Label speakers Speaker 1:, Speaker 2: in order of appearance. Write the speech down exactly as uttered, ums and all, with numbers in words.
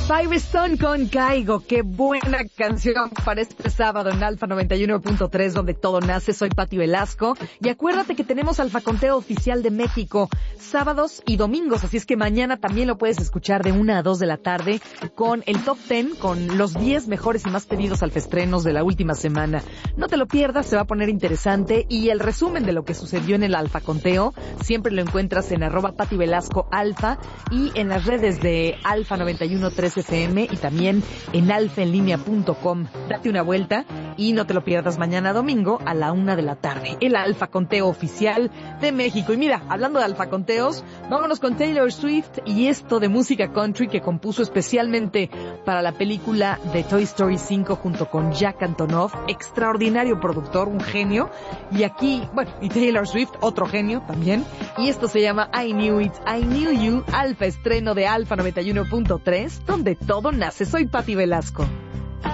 Speaker 1: Firestone con Caigo, qué buena canción para este sábado en Alfa noventa y uno punto tres, donde todo nace. Soy Pati Velasco y acuérdate que tenemos Alfa Conteo Oficial de México sábados y domingos, así es que mañana también lo puedes escuchar de una a dos de la tarde con el Top diez, con los diez mejores y más pedidos alfaestrenos de la última semana. No te lo pierdas, se va a poner interesante, y el resumen de lo que sucedió en el Alfa Conteo siempre lo encuentras en arroba Pati Velasco Alfa y en las redes de Alfa noventa y uno punto tres F M y también en alfa en línea punto com. Date una vuelta y no te lo pierdas mañana domingo a la una de la tarde. El Alfa Conteo Oficial de México. Y mira, hablando de Alfa Conteos, vámonos con Taylor Swift y esto de música country que compuso especialmente para la película de Toy Story cinco junto con Jack Antonoff, extraordinario productor, un genio. Y aquí, bueno, y Taylor Swift, otro genio también. Y esto se llama I Knew It, I Knew You, Alfa estreno de Alfa noventa y uno punto tres, donde todo nace. Soy Pati Velasco.